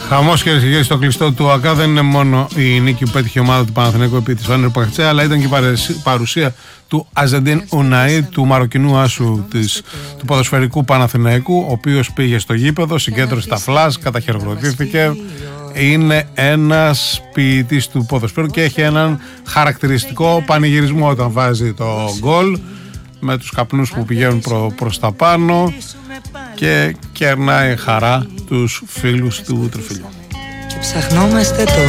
Χαμός και κύριοι στο κλειστό του ΟΑΚΑ δεν είναι μόνο η νίκη που πέτυχε η ομάδα του Παναθηναϊκού επί της Φανέρ Παχτσέ, αλλά ήταν και η παρουσία του Αζεντίν Ουναή, του μαροκινού άσου του ποδοσφαιρικού Παναθηναϊκού, ο οποίος πήγε στο γήπεδο, συγκέντρωσε τα φλας, καταχειροκροτήθηκε. Είναι ένας ποιητής του ποδοσφαίρου και έχει έναν χαρακτηριστικό πανηγυρισμό όταν βάζει το γκολ, με τους καπνούς που πηγαίνουν προς τα πάνω, και κερνάει χαρά τους φίλους του τριφυλιού. Και ψαχνόμαστε το